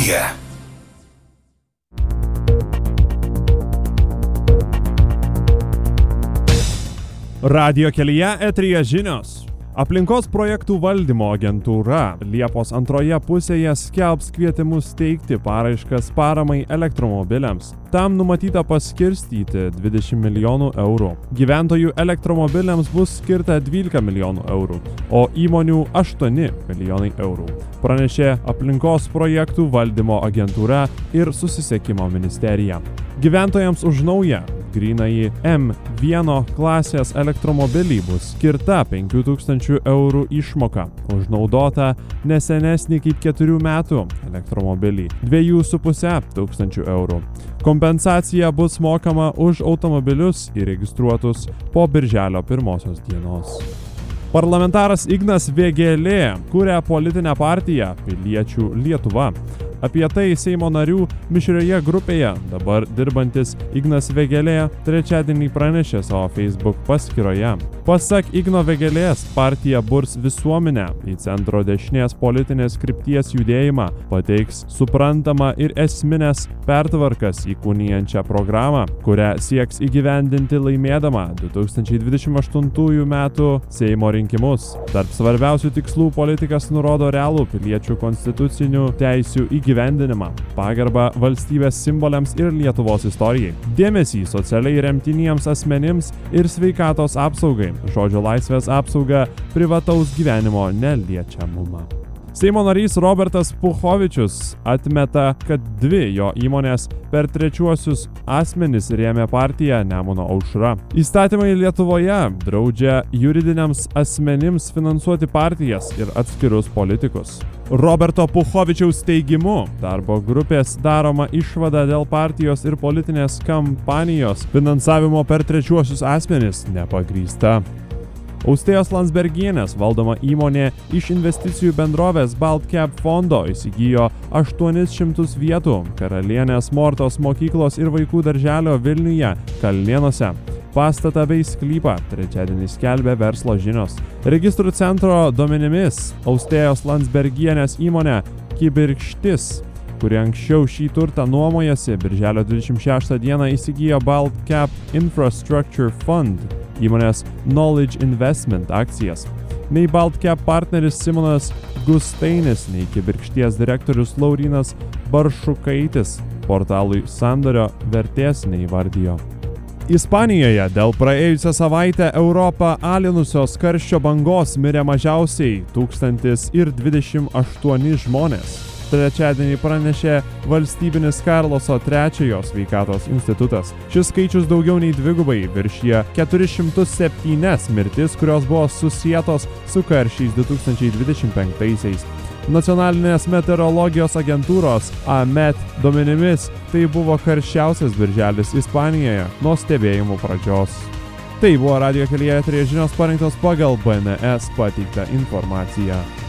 kelyje. Radijo kelyje eteryje žinios. Aplinkos projektų valdymo agentūra Liepos antroje pusėje skelbs kvietimus teikti paraiškas paramai elektromobiliams. Tam numatyta paskirstyti 20 milijonų eurų. Gyventojų elektromobiliams bus skirta 12 milijonų eurų, o įmonių 8 milijonai eurų. Pranešė aplinkos projektų valdymo agentūra ir susisiekimo ministerija. Gyventojams už naują grynąjį M1 klasės elektromobilį bus skirta 5000 eurų išmoka, už naudotą nesenesnį kaip 4 metų elektromobilį 2500 eurų. Kompensacija bus mokama už automobilius įregistruotus po birželio 1 dienos. Parlamentaras Ignas Vėgėlė kuria politinę partiją Piliečių Lietuva. Apie tai Seimo narių mišrioje grupėje dabar dirbantis Ignas Vėgėlė trečiadienį pranešė savo Facebook paskyroje. Pasak Igno Vėgėlės, partija burs visuomenę į centro dešinės politinės krypties judėjimą, pateiks suprantamą ir esminės pertvarkas įkūnijančią programą, kurią sieks įgyvendinti laimėdama 2028 metų Seimo rinkimus. Tarp svarbiausių tikslų politikas nurodo realų piliečių konstitucinių teisių įgyvendinimą, pagarbą valstybės simboliams ir Lietuvos istorijai, dėmesį socialiai remtiniems asmenims ir sveikatos apsaugai, žodžio laisvės apsaugą, privataus gyvenimo neliečiamumą. Seimo narys Robertas Puchovičius atmeta, kad 2 jo įmonės per trečiuosius asmenis rėmė partiją Nemuno aušra. Įstatymai Lietuvoje draudžia juridiniams asmenims finansuoti partijas ir atskirus politikus. Roberto Puchovičiaus teigimu, darbo grupės daroma išvada dėl partijos ir politinės kampanijos finansavimo per trečiuosius asmenis nepagrįsta. Austėjos Landsbergienės valdoma įmonė iš investicijų bendrovės Baltcap fondo įsigijo 800 vietų Karalienės Mortos mokyklos ir vaikų darželio Vilniuje, Kalnėnuose. Pastatą bei sklypą trečiadienį skelbė Verslo žinios. Registrų centro duomenimis Austėjos Landsbergienės įmonė Kibirkštis, kuri anksčiau šį turtą nuomojasi, birželio 26 dieną įsigijo Baltcap Infrastructure Fund įmonės Knowledge Investment akcijas. Nei Baltcap partneris Simonas Gustainis, nei Kibirkšties direktorius Laurynas Baršukaitis portalui sandorio vertės neįvardijo. Ispanijoje dėl praėjusią savaitę Europą alinusios karščio bangos mirė mažiausiai 1028 žmonės. Trečiadienį pranešė valstybinis Karloso III sveikatos institutas. Šis skaičius daugiau nei dvigubai viršija 407 mirtis, kurios buvo susietos su karščiais 2025-aisiais. Nacionalinės meteorologijos agentūros AMET duomenimis tai buvo karščiausias birželis Ispanijoje nuo stebėjimų pradžios. Tai buvo radijo kelyje eteryje žinios parinktos pagal BNS pateiktą informaciją.